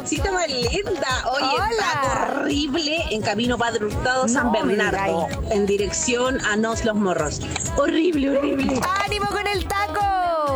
Nachita más linda. Oye, Hola. está horrible en camino Padre Hurtado San No me Bernardo, digáis. en dirección a Nos Los Morros. Horrible, horrible. ¡Ánimo con el taco!